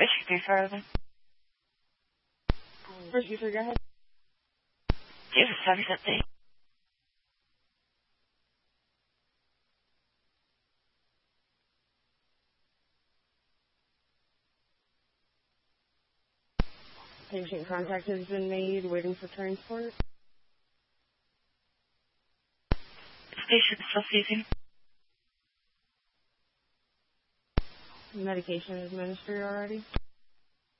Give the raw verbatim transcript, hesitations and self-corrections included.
Basically further. First user, go ahead. Give us service update. Patient contact has been made, waiting for transport. Patient still seizing. Medication is administered already.